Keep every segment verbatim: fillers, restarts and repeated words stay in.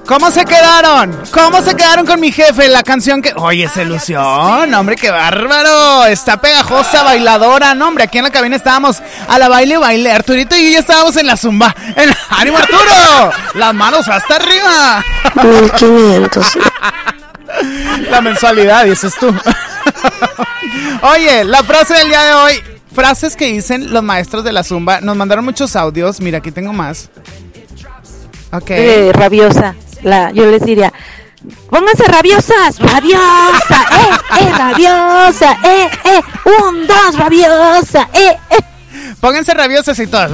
¿Cómo se quedaron? ¿Cómo se quedaron con mi jefe? La canción que... Oye, esa ilusión, hombre, qué bárbaro. Está pegajosa, bailadora. No, hombre, aquí en la cabina estábamos a la baile, baile. Arturito y yo ya estábamos en la zumba. En... ¡Ánimo, Arturo! Las manos hasta arriba. mil quinientos. La mensualidad, dices tú. Oye, la frase del día de hoy. Frases que dicen los maestros de la zumba. Nos mandaron muchos audios. Mira, aquí tengo más. Ok. Eh, rabiosa. La, yo les diría, pónganse rabiosas, rabiosa, eh, eh, rabiosa, eh, eh, un, dos, rabiosa, eh, eh. Pónganse rabiosas y todas.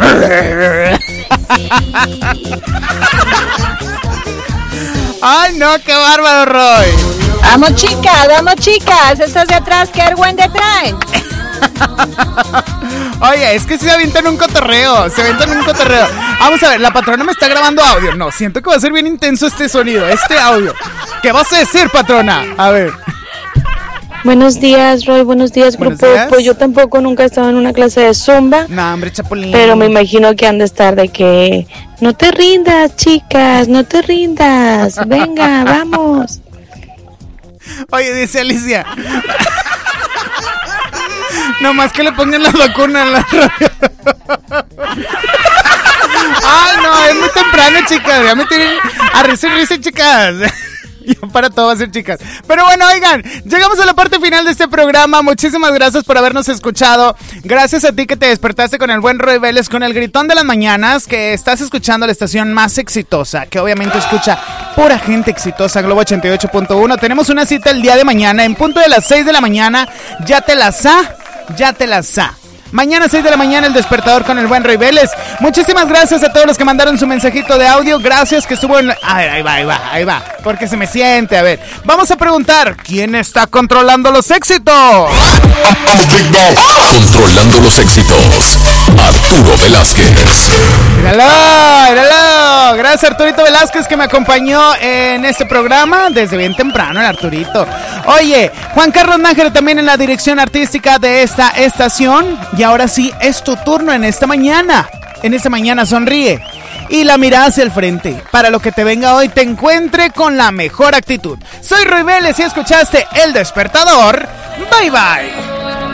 Ay, no, qué bárbaro, Roy. Vamos, chicas, vamos, chicas, esas de atrás, qué argüende traen. Oye, es que se avientan un cotorreo, se avientan un cotorreo. Vamos a ver, la patrona me está grabando audio. No, siento que va a ser bien intenso este sonido, este audio. ¿Qué vas a decir, patrona? A ver. Buenos días, Roy, buenos días, Buenos grupo. días. Pues yo tampoco nunca he estado en una clase de zumba, No, hombre, chapulín. pero me imagino que han de estar de que no te rindas, chicas, no te rindas, venga, vamos. Oye, dice Alicia. Nomás que le pongan la vacuna en la radio. Ay, no, es muy temprano, chicas. Ya me tienen a risa y risa, chicas. Ya para todo va a ser, chicas. Pero bueno, oigan, llegamos a la parte final de este programa. Muchísimas gracias por habernos escuchado. Gracias a ti que te despertaste con el buen Roy Vélez, con el gritón de las mañanas, que estás escuchando la estación más exitosa, que obviamente escucha pura gente exitosa, Globo ochenta y ocho punto uno. Tenemos una cita el día de mañana, en punto de las seis de la mañana. Ya te la sa, ya te la sa. Mañana seis de la mañana el despertador con el buen Roy Vélez. Muchísimas gracias a todos los que mandaron su mensajito de audio. Gracias que estuvo en... La... A ver, ahí va, ahí va, ahí va. Porque se me siente, a ver. Vamos a preguntar, ¿quién está controlando los éxitos? Controlando los éxitos, Arturo Velázquez. ¡Míralo! ¡Míralo! Gracias, Arturito Velázquez, que me acompañó en este programa desde bien temprano, el Arturito. Oye, Juan Carlos Nájero también en la dirección artística de esta estación. Y ahora sí, es tu turno en esta mañana. En esta mañana sonríe y la mirada hacia el frente. Para lo que te venga hoy, te encuentre con la mejor actitud. Soy Roy Vélez y escuchaste El Despertador. Bye, bye.